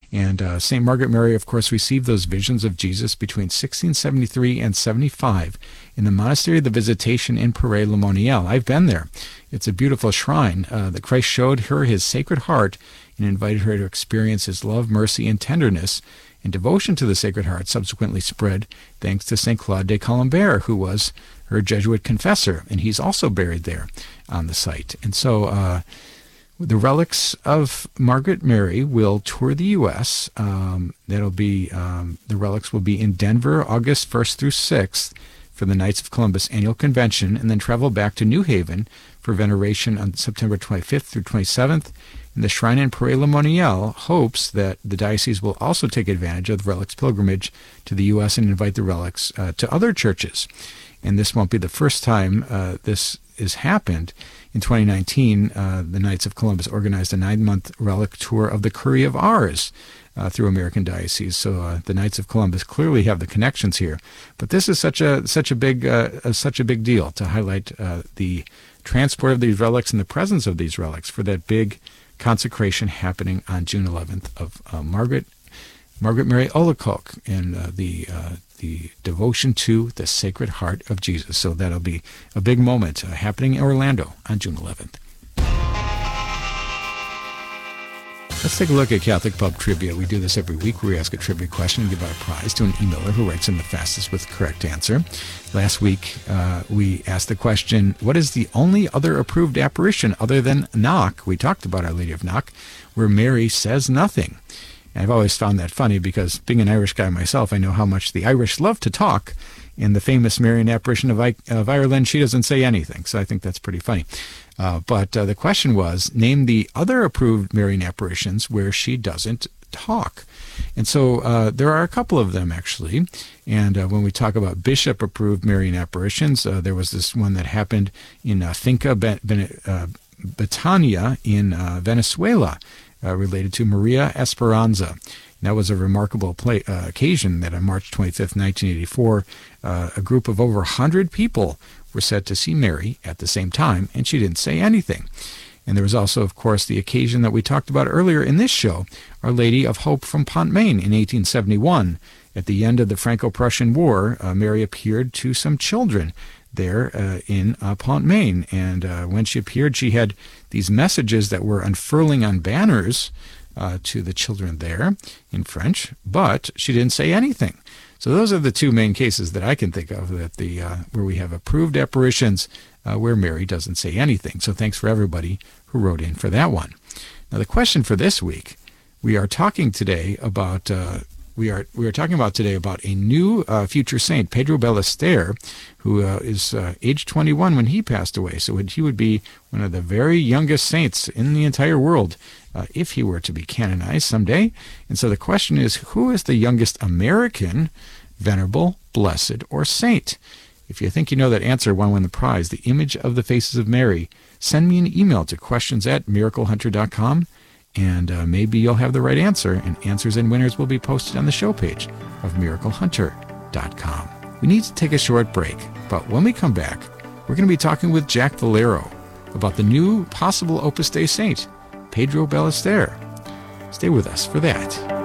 And St. Margaret Mary, of course, received those visions of Jesus between 1673 and 75 in the Monastery of the Visitation in Paray-le-Monial. I've been there. It's a beautiful shrine. That Christ showed her his Sacred Heart and invited her to experience his love, mercy, and tenderness. And devotion to the Sacred Heart subsequently spread thanks to St. Claude de Colombaire, who was her Jesuit confessor, and he's also buried there on the site. And so the relics of Margaret Mary will tour the U.S. That'll be the relics will be in Denver, August 1st through 6th for the Knights of Columbus annual convention, and then travel back to New Haven for veneration on September 25th through 27th. And the shrine in Paray-le-Monial hopes that the diocese will also take advantage of the relics pilgrimage to the U.S. and invite the relics to other churches. And this won't be the first time this has happened. In 2019, the Knights of Columbus organized a 9-month relic tour of the Curie of Ars through American dioceses. So the Knights of Columbus clearly have the connections here. But this is such a big deal to highlight the transport of these relics and the presence of these relics for that big consecration happening on June 11th of Margaret Mary Alacoque and the devotion to the Sacred Heart of Jesus. So that'll be a big moment happening in Orlando on June 11th. Let's take a look at Catholic Pub Trivia. We do this every week where we ask a trivia question and give out a prize to an emailer who writes in the fastest with the correct answer. Last week, we asked the question, what is the only other approved apparition other than Knock? We talked about Our Lady of Knock, where Mary says nothing. And I've always found that funny because being an Irish guy myself, I know how much the Irish love to talk. In the famous Marian apparition of Ireland, she doesn't say anything. So I think that's pretty funny. But the question was, name the other approved Marian apparitions where she doesn't talk. And so there are a couple of them, actually. And when we talk about bishop-approved Marian apparitions, there was this one that happened in Finca Betania in Venezuela, related to Maria Esperanza. That was a remarkable occasion that on March 25th, 1984, a group of over 100 people were said to see Mary at the same time, and she didn't say anything. And there was also, of course, the occasion that we talked about earlier in this show, Our Lady of Hope from Pont-Main in 1871. At the end of the Franco-Prussian War, Mary appeared to some children there in Pont-Main. And when she appeared, she had these messages that were unfurling on banners to the children there in French, but she didn't say anything. So those are the two main cases that I can think of that where we have approved apparitions where Mary doesn't say anything. So thanks for everybody who wrote in for that one. Now the question for this week, we are talking today about we are talking about today about a new future saint, Pedro Ballester, who is age 21 when he passed away. So he would be one of the very youngest saints in the entire world if he were to be canonized someday. And so the question is, who is the youngest American venerable, blessed, or saint? If you think you know that answer, want to win the prize, the image of the faces of Mary, send me an email to questions@miraclehunter.com. And maybe you'll have the right answer, and answers and winners will be posted on the show page of miraclehunter.com. We need to take a short break, but when we come back, we're going to be talking with Jack Valero about the new possible Opus Dei saint, Pedro Ballester. Stay with us for that.